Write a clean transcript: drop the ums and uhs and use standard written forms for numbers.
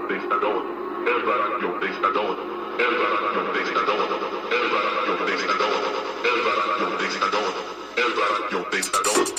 testador, el radio testador, el radio testador, el radio testador, el radio testador, el radio testador.